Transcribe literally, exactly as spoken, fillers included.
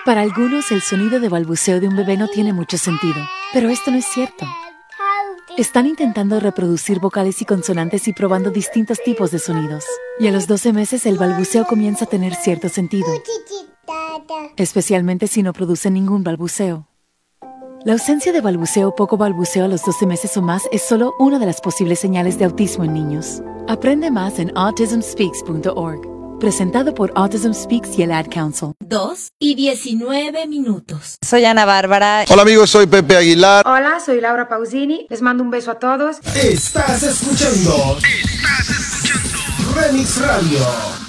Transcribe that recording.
Para algunos, el sonido de balbuceo de un bebé no tiene mucho sentido, pero esto no es cierto. Están intentando reproducir vocales y consonantes y probando distintos tipos de sonidos. Y a los doce meses el balbuceo comienza a tener cierto sentido, especialmente si no produce ningún balbuceo. La ausencia de balbuceo o poco balbuceo a los doce meses o más es solo una de las posibles señales de autismo en niños. Aprende más en autism speaks punto org. Presentado por Autism Speaks y el Ad Council. dos y diecinueve minutos. Soy Ana Bárbara. Hola amigos, soy Pepe Aguilar. Hola, soy Laura Pausini. Les mando un beso a todos. Estás escuchando. Estás escuchando. Remix Radio.